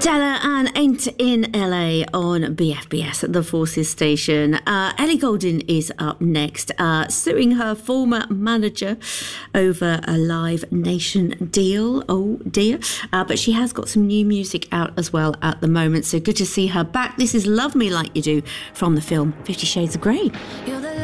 Della and Ain't in LA on BFBS, the Forces station. Ellie Goulding is up next, suing her former manager over a Live Nation deal. Oh dear. But she has got some new music out as well at the moment, so good to see her back. This is Love Me Like You Do from the film 50 Shades of Grey. You're